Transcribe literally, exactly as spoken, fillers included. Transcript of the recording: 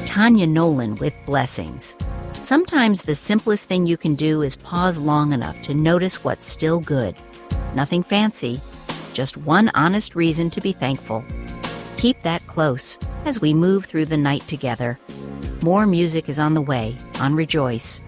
Tanya Nolan with Blessings. Sometimes the simplest thing you can do is pause long enough to notice what's still good. Nothing fancy, just one honest reason to be thankful. Keep that close as we move through the night together. More music is on the way on Rejoice.